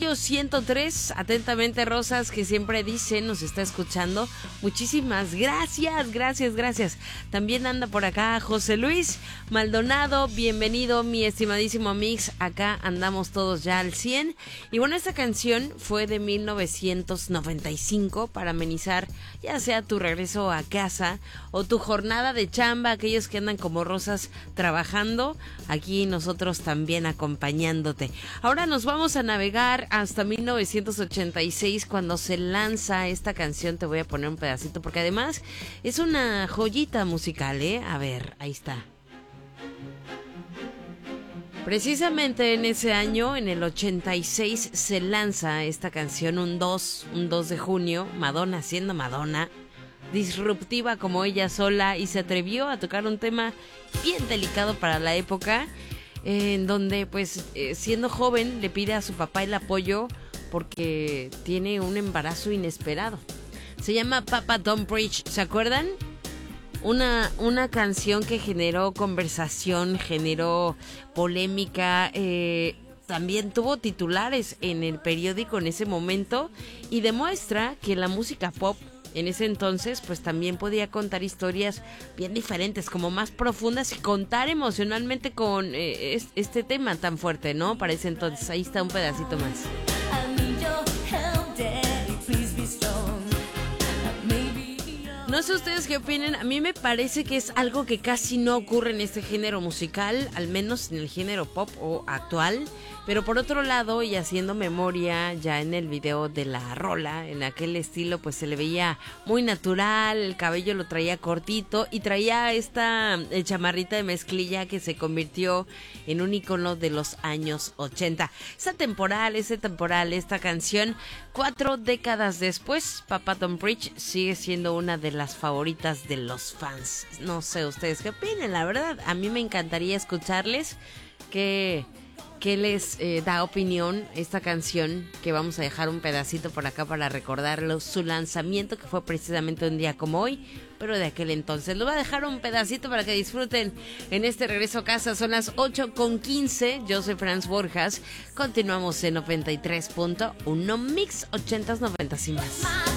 Estudio 103, atentamente Rosas, que siempre dice, nos está escuchando. Muchísimas gracias. También anda por acá José Luis Maldonado, bienvenido mi estimadísimo Mix, acá andamos todos ya al 100. Y bueno, esta canción fue de 1995 para amenizar ya sea tu regreso a casa o tu jornada de chamba, aquellos que andan como Rosas trabajando, aquí nosotros también acompañándote. Ahora nos vamos a navegar hasta 1986 cuando se lanza esta canción. Te voy a poner un pedacito porque además es una joyita musical, ¿eh? A ver, ahí está. Precisamente en ese año, en el 86, se lanza esta canción un 2 de junio, Madonna siendo Madonna, disruptiva como ella sola, y se atrevió a tocar un tema bien delicado para la época, en donde pues siendo joven le pide a su papá el apoyo porque tiene un embarazo inesperado. Se llama Papa Don't Preach, ¿se acuerdan? Una canción que generó conversación, generó polémica, también tuvo titulares en el periódico en ese momento y demuestra que la música pop en ese entonces pues también podía contar historias bien diferentes, como más profundas y contar emocionalmente con este tema tan fuerte, ¿no? Para ese entonces, ahí está un pedacito más. No sé ustedes qué opinen, a mí me parece que es algo que casi no ocurre en este género musical, al menos en el género pop o actual, pero por otro lado, y haciendo memoria ya en el video de la rola, en aquel estilo pues se le veía muy natural, el cabello lo traía cortito y traía esta chamarrita de mezclilla que se convirtió en un icono de los años 80. Ese temporal, esta canción, 4 décadas después, Papa Don't Preach sigue siendo una de las favoritas de los fans. No sé ustedes qué opinen, la verdad, a mí me encantaría escucharles qué les da opinión esta canción, que vamos a dejar un pedacito por acá para recordarlo, su lanzamiento que fue precisamente un día como hoy, pero de aquel entonces. Lo voy a dejar un pedacito para que disfruten en este regreso a casa. Son las 8:15, yo soy Franz Borjas, continuamos en 93.1 Mix 80s, 90s y más.